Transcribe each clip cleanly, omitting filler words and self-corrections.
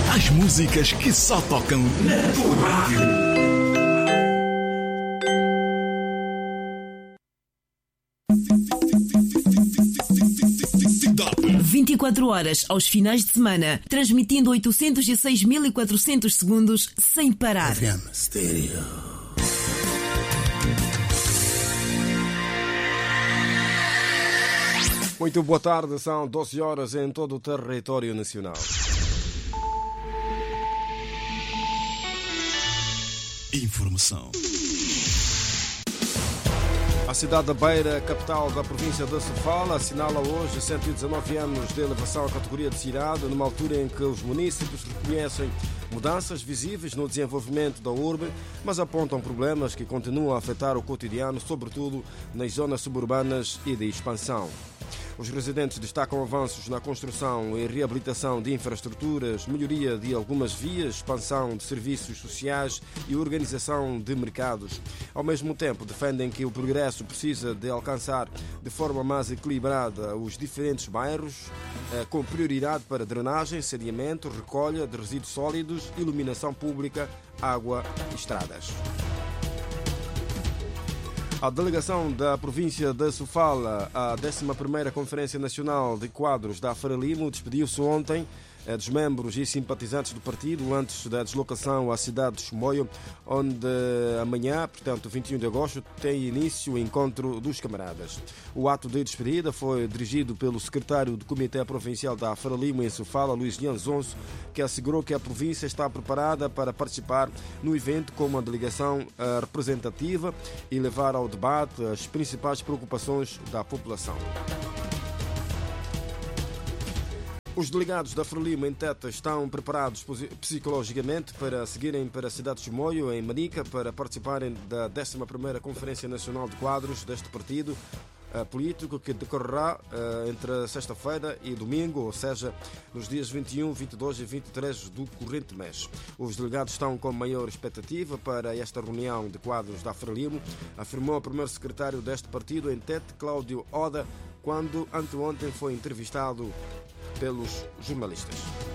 As músicas que só tocam na tua rádio. 24 horas aos finais de semana, transmitindo 806.400 segundos sem parar. FM Stereo. Muito boa tarde, são 12 horas em todo o território nacional. Informação. A cidade da Beira, capital da província de Sofala, assinala hoje 119 anos de elevação à categoria de cidade, numa altura em que os munícipes reconhecem mudanças visíveis no desenvolvimento da urbe, mas apontam problemas que continuam a afetar o cotidiano, sobretudo nas zonas suburbanas e de expansão. Os residentes destacam avanços na construção e reabilitação de infraestruturas, melhoria de algumas vias, expansão de serviços sociais e organização de mercados. Ao mesmo tempo, defendem que o progresso precisa de alcançar de forma mais equilibrada os diferentes bairros, com prioridade para drenagem, saneamento, recolha de resíduos sólidos, iluminação pública, água e estradas. A delegação da província de Sofala, a 11ª Conferência Nacional de Quadros da Frelimo, despediu-se ontem dos membros e simpatizantes do partido antes da deslocação à cidade de Chimoio, onde amanhã, portanto 21 de agosto, tem início o encontro dos camaradas. O ato de despedida foi dirigido pelo secretário do Comitê Provincial da Frelimo em Sofala, Luís Nhanzonso, que assegurou que a província está preparada para participar no evento como uma delegação representativa e levar ao debate as principais preocupações da população. Os delegados da Frelimo em Teta estão preparados psicologicamente para seguirem para a cidade de Chimoio, em Manica, para participarem da 11ª Conferência Nacional de Quadros deste partido político, que decorrerá entre sexta-feira e domingo, ou seja, nos dias 21, 22 e 23 do corrente mês. Os delegados estão com maior expectativa para esta reunião de quadros da Frelimo, afirmou o primeiro secretário deste partido em Tete, Cláudio Oda, quando anteontem foi entrevistado pelos jornalistas.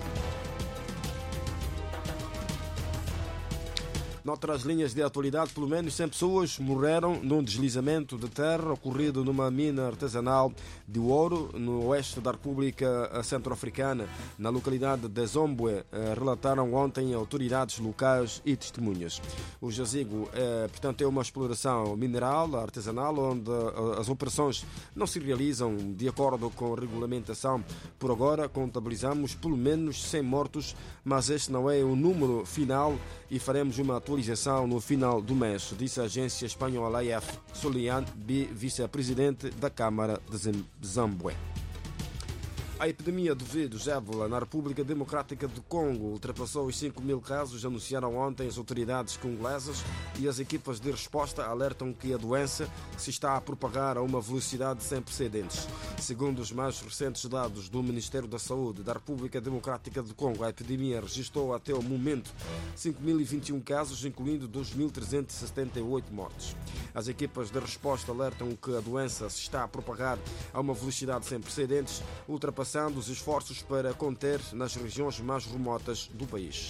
Noutras linhas de atualidade, pelo menos 100 pessoas morreram num deslizamento de terra ocorrido numa mina artesanal de ouro no oeste da República Centro-Africana, na localidade de Zombwe, relataram ontem autoridades locais e testemunhas. O jazigo, portanto, é uma exploração mineral artesanal onde as operações não se realizam de acordo com a regulamentação. Por agora, contabilizamos pelo menos 100 mortos, mas este não é o número final e faremos uma atualização no final do mês, disse a agência espanhola AF, Solian B, vice-presidente da Câmara de Zimbábue. A epidemia do vírus ébola na República Democrática do Congo ultrapassou os 5.000 casos, anunciaram ontem as autoridades congolesas, e as equipas de resposta alertam que a doença se está a propagar a uma velocidade sem precedentes. Segundo os mais recentes dados do Ministério da Saúde da República Democrática do Congo, a epidemia registrou até o momento 5.021 casos, incluindo 2.378 mortes. As equipas de resposta alertam que a doença se está a propagar a uma velocidade sem precedentes, ultrapassando os esforços para conter nas regiões mais remotas do país.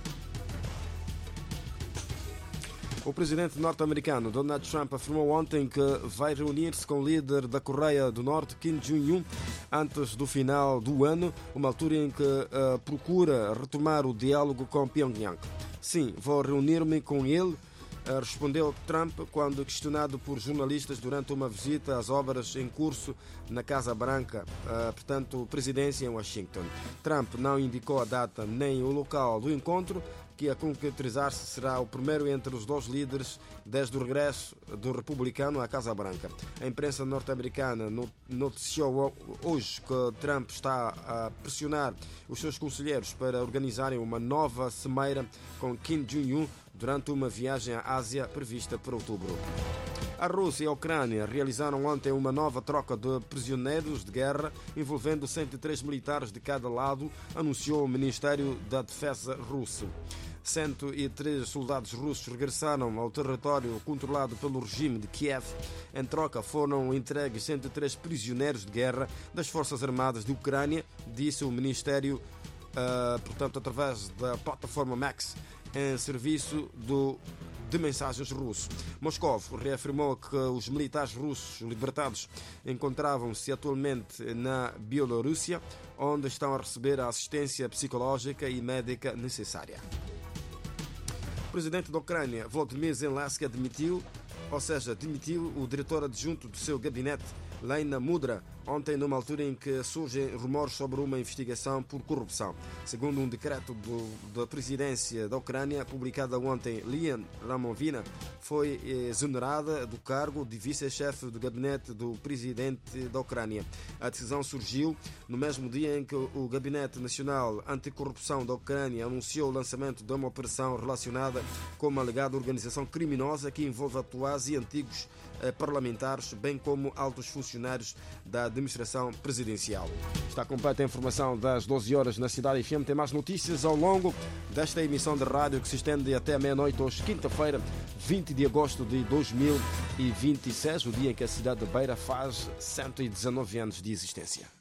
O presidente norte-americano Donald Trump afirmou ontem que vai reunir-se com o líder da Coreia do Norte, Kim Jong-un, antes do final do ano, uma altura em que procura retomar o diálogo com Pyongyang. Sim, vou reunir-me com ele, respondeu Trump quando questionado por jornalistas durante uma visita às obras em curso na Casa Branca, portanto, presidência em Washington. Trump não indicou a data nem o local do encontro, que a concretizar-se será o primeiro entre os dois líderes desde o regresso do republicano à Casa Branca. A imprensa norte-americana noticiou hoje que Trump está a pressionar os seus conselheiros para organizarem uma nova cimeira com Kim Jong-un durante uma viagem à Ásia prevista para outubro. A Rússia e a Ucrânia realizaram ontem uma nova troca de prisioneiros de guerra envolvendo 103 militares de cada lado, anunciou o Ministério da Defesa russo. 103 soldados russos regressaram ao território controlado pelo regime de Kiev. Em troca, foram entregues 103 prisioneiros de guerra das Forças Armadas de Ucrânia, disse o Ministério portanto, através da plataforma Max, em serviço de mensagens russo. Moscou reafirmou que os militares russos libertados encontravam-se atualmente na Bielorrússia, onde estão a receber a assistência psicológica e médica necessária. O presidente da Ucrânia, Volodymyr Zelensky, demitiu o diretor adjunto do seu gabinete, Lena Mudra, ontem, numa altura em que surgem rumores sobre uma investigação por corrupção. Segundo um decreto da presidência da Ucrânia, publicado ontem, Lian Ramovina foi exonerada do cargo de vice-chefe do gabinete do presidente da Ucrânia. A decisão surgiu no mesmo dia em que o Gabinete Nacional Anticorrupção da Ucrânia anunciou o lançamento de uma operação relacionada com uma alegada organização criminosa que envolve atuais e antigos parlamentares, bem como altos funcionários da administração presidencial. Está completa a informação das 12 horas na Cidade FM. Tem mais notícias ao longo desta emissão de rádio que se estende até a meia-noite, hoje, quinta-feira, 20 de agosto de 2026, o dia em que a cidade de Beira faz 119 anos de existência.